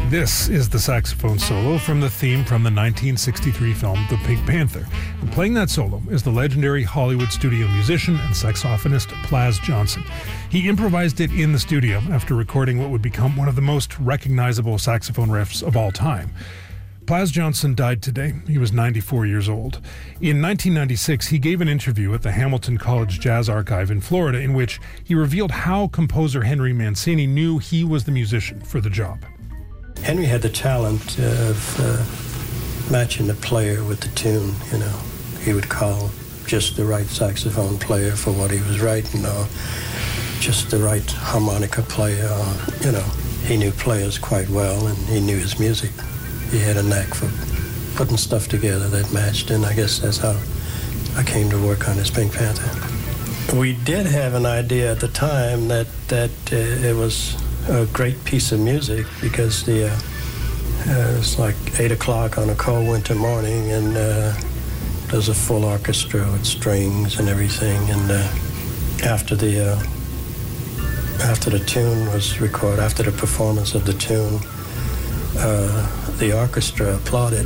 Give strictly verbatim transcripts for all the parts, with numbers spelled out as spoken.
This is the saxophone solo from the theme from the nineteen sixty-three film The Pink Panther. And playing that solo is the legendary Hollywood studio musician and saxophonist Plas Johnson. He improvised it in the studio after recording what would become one of the most recognizable saxophone riffs of all time. Plas Johnson died today. He was ninety-four years old. In nineteen ninety-six, he gave an interview at the Hamilton College Jazz Archive in Florida in which he revealed how composer Henry Mancini knew he was the musician for the job. Henry had the talent of uh, matching the player with the tune, you know. He would call just the right saxophone player for what he was writing, or just the right harmonica player, or, you know. He knew players quite well, and he knew his music. He had a knack for putting stuff together that matched, and I guess that's how I came to work on this Pink Panther. We did have an idea at the time that, that uh, it was a great piece of music, because the uh, uh, it was like eight o'clock on a cold winter morning, and uh, there's a full orchestra with strings and everything, and uh, after the uh, after the tune was recorded, after the performance of the tune, uh, the orchestra applauded.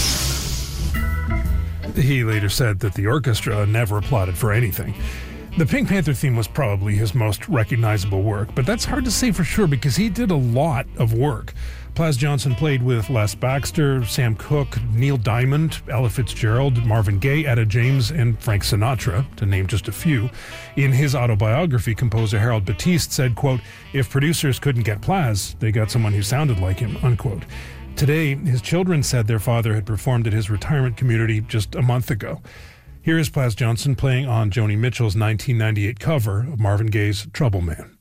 He later said that the orchestra never applauded for anything. The Pink Panther theme was probably his most recognizable work, but that's hard to say for sure because he did a lot of work. Plas Johnson played with Les Baxter, Sam Cooke, Neil Diamond, Ella Fitzgerald, Marvin Gaye, Etta James, and Frank Sinatra, to name just a few. In his autobiography, composer Harold Batiste said, quote, "If producers couldn't get Plas, they got someone who sounded like him," unquote. Today, his children said their father had performed at his retirement community just a month ago. Here is Plas Johnson playing on Joni Mitchell's nineteen ninety-eight cover of Marvin Gaye's Trouble Man.